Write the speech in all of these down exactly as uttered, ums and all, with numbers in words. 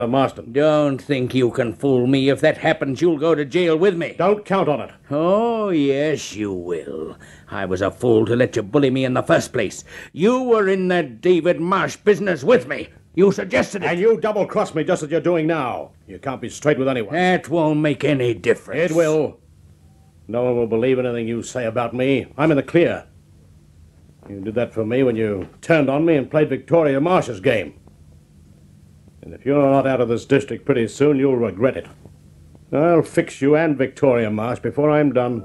Marston. Don't think you can fool me. If that happens, you'll go to jail with me. Don't count on it. Oh, yes, you will. I was a fool to let you bully me in the first place. You were in that David Marsh business with me. You suggested it. And you double-crossed me just as you're doing now. You can't be straight with anyone. That won't make any difference. It will. No one will believe anything you say about me. I'm in the clear. You did that for me when you turned on me and played Victoria Marsh's game. And if you're not out of this district pretty soon, you'll regret it. I'll fix you and Victoria Marsh before I'm done.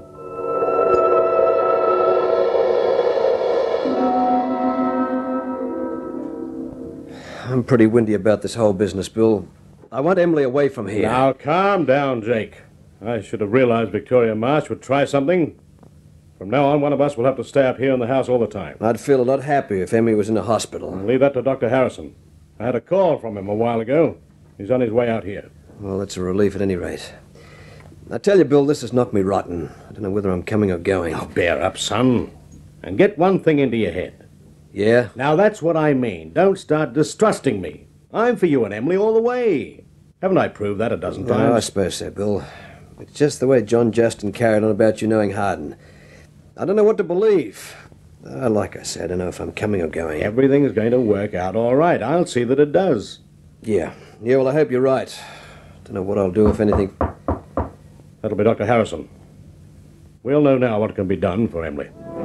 I'm pretty windy about this whole business, Bill. I want Emily away from here. Now, calm down, Jake. I should have realized Victoria Marsh would try something. From now on, one of us will have to stay up here in the house all the time. I'd feel a lot happier if Emily was in a hospital. I'll leave that to Doctor Harrison. I had a call from him a while ago. He's on his way out here. Well, that's a relief at any rate. I tell you, Bill, this has knocked me rotten. I don't know whether I'm coming or going. Now, bear up, son. And get one thing into your head. Yeah? Now, that's what I mean. Don't start distrusting me. I'm for you and Emily all the way. Haven't I proved that a dozen times? Oh, I suppose so, Bill. It's just the way John Justin carried on about you knowing Harden. I don't know what to believe. Uh, like I said, I don't know if I'm coming or going. Everything's going to work out all right. I'll see that it does. Yeah. Yeah, well, I hope you're right. Don't know what I'll do, if anything. That'll be Doctor Harrison. We'll know now what can be done for Emily.